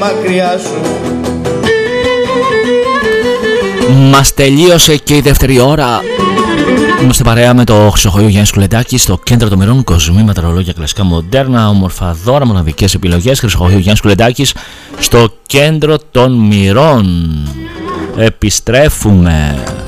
μακριά σου. Μας τελείωσε και η δεύτερη ώρα. Είμαστε παρέα με το Χρυσοχοϊού Γιάννη Σκουλετάκη στο κέντρο των μοιρών. Κοσμήματα, ματρολόγια, κλασικά μοντέρνα, όμορφα δώρα, μοναδικές επιλογές. Χρυσοχοϊού Γιάννη Σκουλετάκη στο κέντρο των μοιρών. Επιστρέφουμε.